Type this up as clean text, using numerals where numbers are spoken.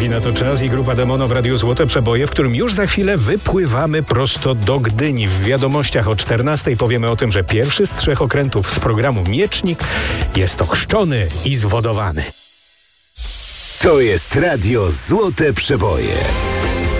Taki na to czas i grupa Demono w Radiu Złote Przeboje, w którym już za chwilę wypływamy prosto do Gdyni. W wiadomościach o 14:00 powiemy o tym, że pierwszy z 3 okrętów z programu Miecznik jest ochrzczony i zwodowany. To jest Radio Złote Przeboje.